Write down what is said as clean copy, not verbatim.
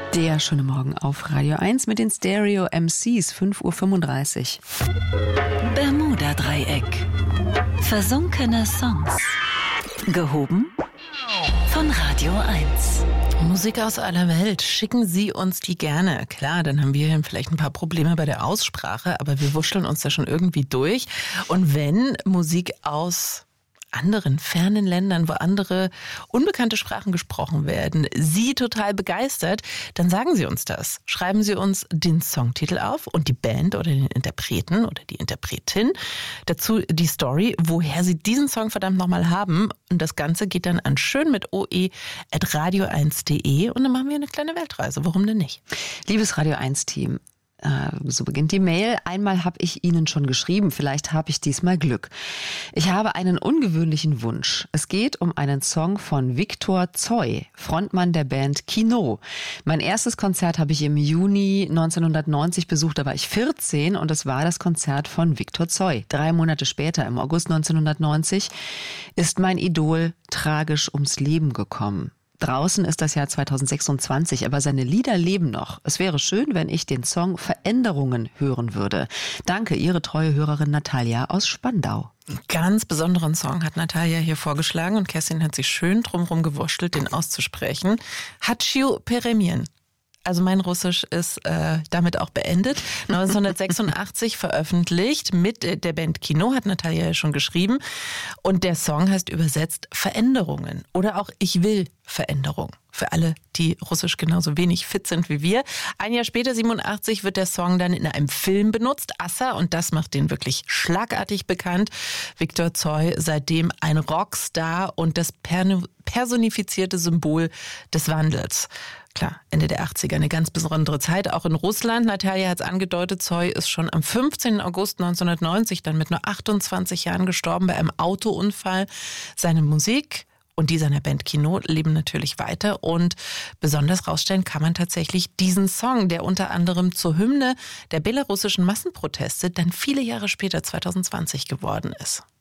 Der schöne Morgen auf Radio 1 mit den Stereo MCs, 5:35 Uhr. Bermuda-Dreieck. Versunkene Songs. Gehoben von Radio 1. Musik aus aller Welt, schicken Sie uns die gerne. Klar, dann haben wir vielleicht ein paar Probleme bei der Aussprache, aber wir wuscheln uns da schon irgendwie durch. Und wenn Musik aus anderen fernen Ländern, wo andere unbekannte Sprachen gesprochen werden, Sie total begeistert, dann sagen Sie uns das. Schreiben Sie uns den Songtitel auf und die Band oder den Interpreten oder die Interpretin. Dazu die Story, woher Sie diesen Song verdammt nochmal haben. Und das Ganze geht dann an schön@radio1.de und dann machen wir eine kleine Weltreise. Warum denn nicht? Liebes Radio 1-Team, so beginnt die Mail. Einmal habe ich Ihnen schon geschrieben, vielleicht habe ich diesmal Glück. Ich habe einen ungewöhnlichen Wunsch. Es geht um einen Song von Viktor Tsoi, Frontmann der Band Kino. Mein erstes Konzert habe ich im Juni 1990 besucht, da war ich 14 und es war das Konzert von Viktor Tsoi. 3 Monate später, im August 1990, ist mein Idol tragisch ums Leben gekommen. Draußen ist das Jahr 2026, aber seine Lieder leben noch. Es wäre schön, wenn ich den Song Veränderungen hören würde. Danke, Ihre treue Hörerin Natalia aus Spandau. Einen ganz besonderen Song hat Natalia hier vorgeschlagen und Kerstin hat sich schön drumherum gewurschtelt, den auszusprechen. Hatschiu Peremien. Also mein Russisch ist damit auch beendet. 1986 veröffentlicht mit der Band Kino, hat Natalia ja schon geschrieben. Und der Song heißt übersetzt Veränderungen oder auch Ich will Veränderung. Für alle, die Russisch genauso wenig fit sind wie wir. Ein Jahr später, 87, wird der Song dann in einem Film benutzt, Assa, und das macht den wirklich schlagartig bekannt. Viktor Tsoi, seitdem ein Rockstar und das personifizierte Symbol des Wandels. Klar, Ende der 80er, eine ganz besondere Zeit, auch in Russland. Natalia hat es angedeutet, Tsoi ist schon am 15. August 1990 dann mit nur 28 Jahren gestorben bei einem Autounfall. Seine Musik und die seiner Band Kino leben natürlich weiter und besonders rausstellen kann man tatsächlich diesen Song, der unter anderem zur Hymne der belarussischen Massenproteste dann viele Jahre später, 2020, geworden ist.